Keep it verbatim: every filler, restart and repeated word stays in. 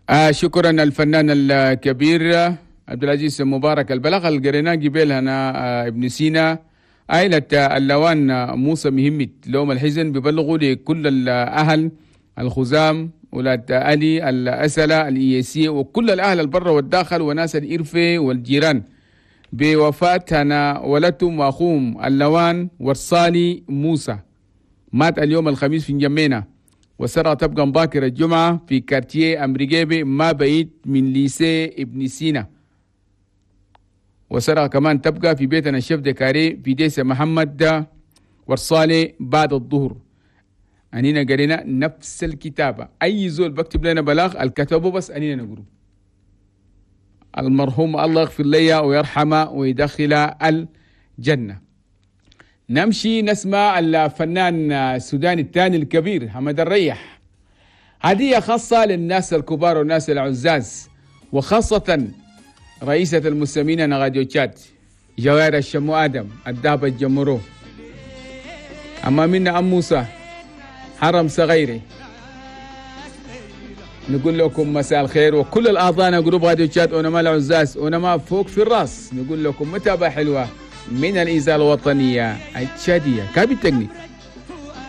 آه شكرا الفنان الكبير عبد العزيز مبارك. البلاغ اللي قريناه قبل هنا آه ابن سينا عائلة اللوان موسى مهمت لهم الحزن بيبلغوا لكل الأهل الخزام ولاد علي الأسلة الإيسية وكل الأهل البر والداخل وناس الإرفة والجيران بوفاة هنا ولدهم وأخوهم اللوان ورصالي موسى، مات اليوم الخميس في نجمينا، وسرى تبقى باكر الجمعة في كارتيه أمريكيبي ما بعيد من ليسي ابن سينا، وسرى كمان تبقى في بيتنا الشيف دكاري في ديس محمد ورصالي بعد الظهر. أنينا قرينا نفس الكتابة، أي زول بكتب لنا بلاغ الكتابه بس أنينا نقول المرحوم الله يغفر لي ويرحمه ويدخل الجنة. نمشي نسمع الفنان السوداني الثاني الكبير حمد الريح، هدية خاصة للناس الكبار والناس العزاز، وخاصة رئيسة المستمعين نغاديو تشات جوائر الشمو آدم الدهب الجمرو، أما منا أم موسى حرم صغيري، نقول لكم مساء الخير، وكل الأعضاء جروب راديو تشات ونما العزاز ونما فوق في الراس، نقول لكم متابعة حلوة من الإذاعة الوطنية التشادية كابي التكنيك.